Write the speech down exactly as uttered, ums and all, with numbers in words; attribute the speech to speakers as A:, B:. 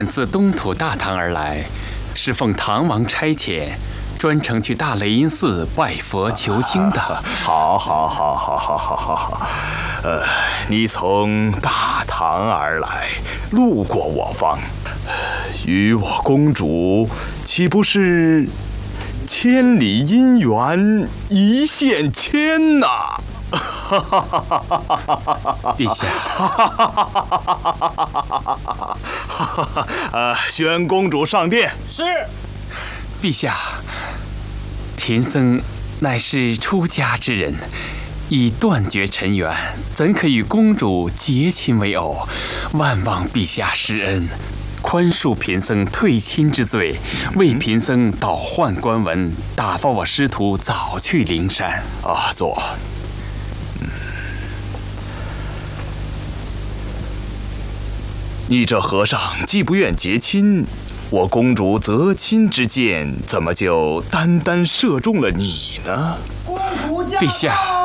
A: 自东土大唐而来，是奉唐王差遣，专程去大雷音寺拜佛求经的。
B: 好，好，好，好，好，好，好，好。呃，你从大唐而来，路过我方，与我公主岂不是千里姻缘一线牵呐？
A: 陛下，
B: 呃，宣公主上殿。
C: 是。
A: 陛下，贫僧乃是出家之人，已断绝尘缘，怎可与公主结亲为偶？万望陛下施恩，宽恕贫僧退亲之罪，为贫僧倒换官文，打发我师徒早去灵山。
B: 啊，坐。你这和尚既不愿结亲，我公主择亲之箭怎么就单单射中了你呢？
C: 公主驾到！
A: 陛下。